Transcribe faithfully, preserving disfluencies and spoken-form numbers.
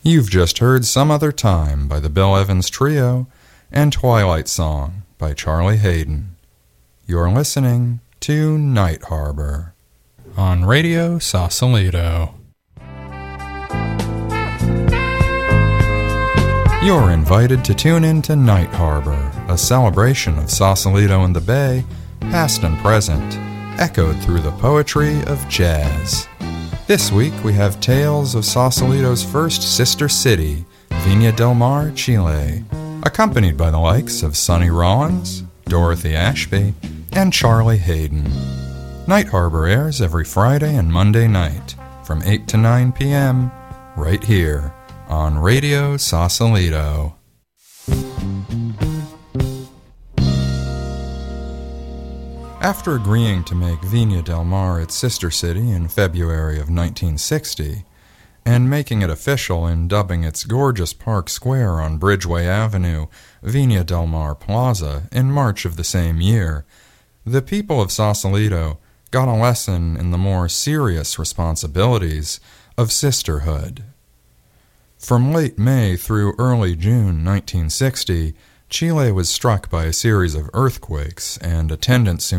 You've just heard Some Other Time by the Bill Evans Trio and Twilight Song by Charlie Haydn. You're listening to Night Harbor on Radio Sausalito. You're invited to tune in to Night Harbor, a celebration of Sausalito and the Bay, past and present, echoed through the poetry of jazz. This week we have tales of Sausalito's first sister city, Viña del Mar, Chile, accompanied by the likes of Sonny Rollins, Dorothy Ashby, and Charlie Haydn. Night Harbor airs every Friday and Monday night from eight to nine p.m. right here on Radio Sausalito. After agreeing to make Viña del Mar its sister city in February of nineteen sixty, and making it official in dubbing its gorgeous Park Square on Bridgeway Avenue Viña del Mar Plaza in March of the same year, the people of Sausalito got a lesson in the more serious responsibilities of sisterhood. From late May through early June nineteen sixty, Chile was struck by a series of earthquakes and attendant tsunamis.